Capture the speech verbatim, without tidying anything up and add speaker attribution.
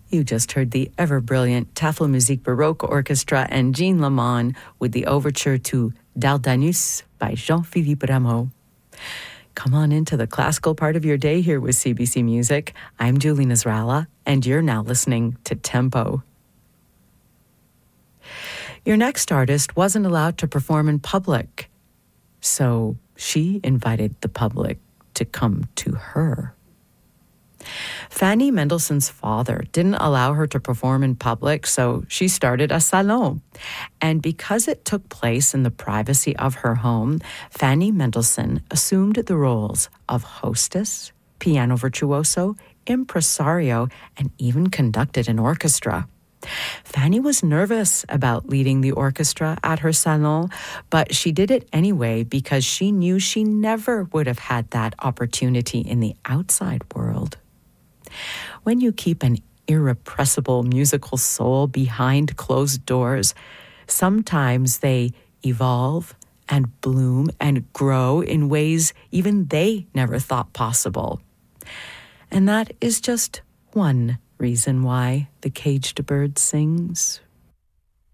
Speaker 1: You just heard the ever-brilliant Tafelmusik Baroque Orchestra and Jean Lamont with the overture to Dardanus by Jean-Philippe Rameau. Come on into the classical part of your day here with C B C Music. I'm Julie Nasrallah, and you're now listening to Tempo. Your next artist wasn't allowed to perform in public, so she invited the public to come to her. Fanny Mendelssohn's father didn't allow her to perform in public, so she started a salon. And because it took place in the privacy of her home, Fanny Mendelssohn assumed the roles of hostess, piano virtuoso, impresario, and even conducted an orchestra. Fanny was nervous about leading the orchestra at her salon, but she did it anyway because she knew she never would have had that opportunity in the outside world. When you keep an irrepressible musical soul behind closed doors, sometimes they evolve and bloom and grow in ways even they never thought possible. And that is just one reason why the caged bird sings.